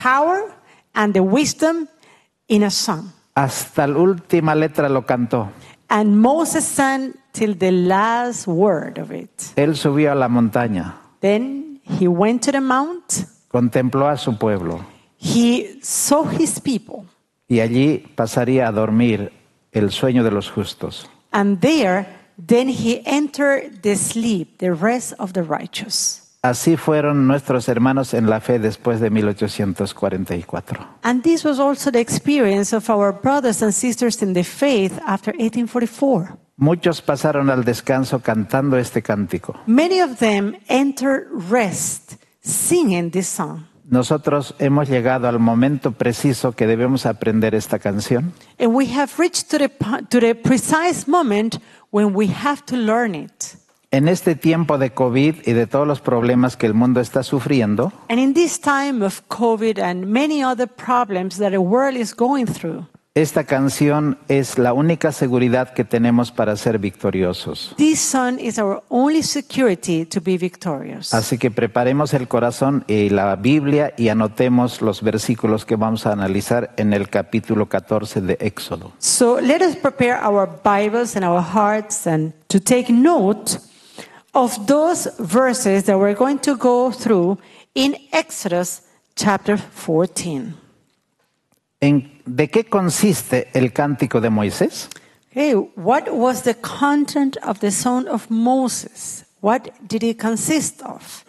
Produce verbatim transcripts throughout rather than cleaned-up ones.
power and the wisdom in a song. Hasta la última letra lo cantó. And Moses sang till the last word of it. Él subió a la montaña. Then he went to the mount. Contempló a su pueblo. He saw his people. Y allí pasaría a dormir el sueño de los justos. And there, then he entered the sleep, the rest of the righteous. Así fueron nuestros hermanos en la fe después de mil ochocientos cuarenta y cuatro. And this was also the experience of our brothers and sisters in the faith after eighteen forty-four. Muchos pasaron al descanso cantando este cántico. Many of them entered rest singing this song. Nosotros hemos llegado al momento preciso que debemos aprender esta canción. And we have reached to the, to the precise moment when we have to learn it. En este tiempo de COVID y de todos los problemas que el mundo está sufriendo, And in this time of COVID and many other problems that the world is going through, esta canción es la única seguridad que tenemos para ser victoriosos. this song is our only security to be victorious. Así que preparemos el corazón y la Biblia y anotemos los versículos que vamos a analizar en el capítulo catorce de Éxodo. So let us prepare our Bibles and our hearts and to take note of those verses that we're going to go through in Exodus chapter fourteen. ¿En, ¿De qué consiste el cántico de Moisés? Okay, what was the content of the Song of Moses? What did it consist of?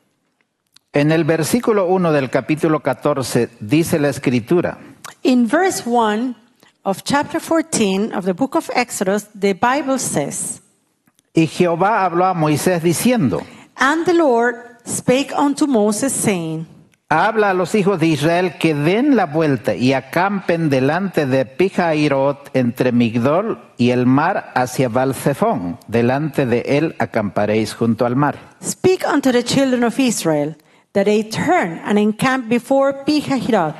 En el versículo uno del capítulo catorce dice la Escritura: In verse one of chapter fourteen of the book of Exodus, the Bible says, Y Jehová habló a Moisés diciendo: And the Lord spake unto Moses, saying, Habla a los hijos de Israel que den la vuelta y acampen delante de Pihairot entre Migdol y el mar hacia Baal-Zephón. Delante de él acamparéis junto al mar. Speak unto the children of Israel, that they turn and encamp before Pihahiroth,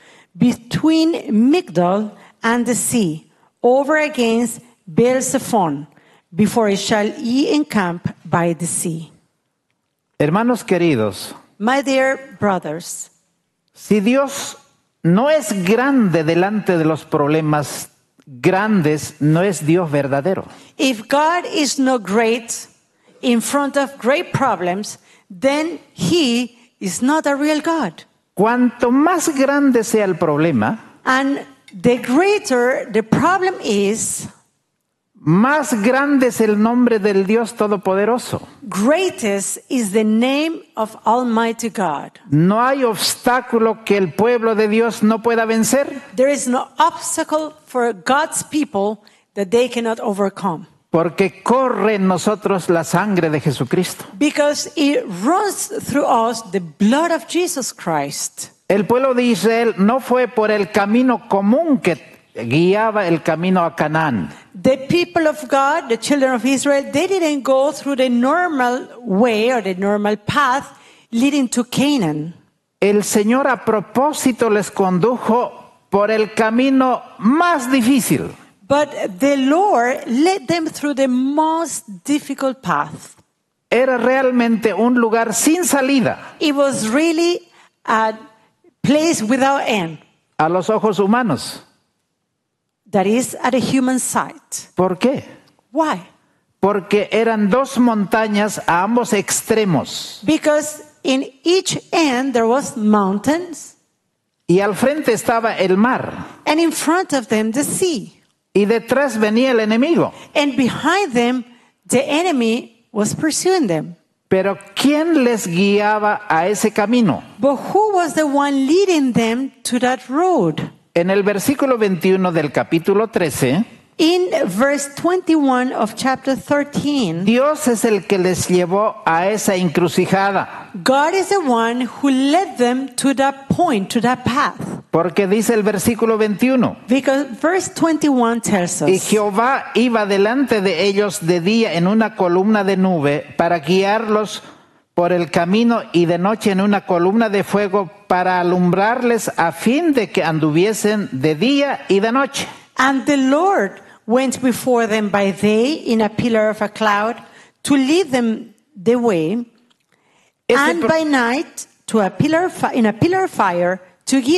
between Migdol and the sea, over against Baal-Zephon, before it shall ye encamp by the sea. Hermanos queridos, My dear brothers, si Dios no es grande delante de los problemas grandes, no es Dios verdadero. if God is not great in front of great problems, then he is not a real God. Cuanto más grande sea el problema, And the greater the problem is, más grande es el nombre del Dios Todopoderoso. greatest is the name of Almighty God. No hay obstáculo que el pueblo de Dios no pueda vencer, There is no obstacle for God's people that they cannot overcome, porque corre en nosotros la sangre de Jesucristo. because it runs through us the blood of Jesus Christ. El pueblo de Israel no fue por el camino común que guiaba el camino a Canaán. The people of God, the children of Israel, they didn't go through the normal way or the normal path leading to Canaan. El Señor a propósito les condujo por el camino más difícil. But the Lord led them through the most difficult path. Era realmente un lugar sin salida It was really a place without end. a los ojos humanos. That is at a human sight. ¿Por qué? Why? Porque eran dos montañas a ambos extremos Because in each end there was mountains, y al frente estaba el mar and in front of them the sea. y detrás venía el enemigo. And behind them the enemy was pursuing them. Pero ¿quién les guiaba a ese camino? But who was the one leading them to that road? En el versículo veintiuno del capítulo trece, In verse twenty-one of chapter thirteen, Dios es el que les llevó a esa encrucijada. God is the one who led them to that point, to that path. Porque dice el versículo veintiuno, Because verse twenty-one tells y us, Jehová iba delante de ellos de día en una columna de nube para guiarlos por el camino y de noche en una columna de fuego para alumbrarles a fin de que anduviesen de día y de noche. and the Lord went before them by day in a pillar of a cloud to lead them the way, Ese and pro- by night to a pillar fi- in a pillar of fire to give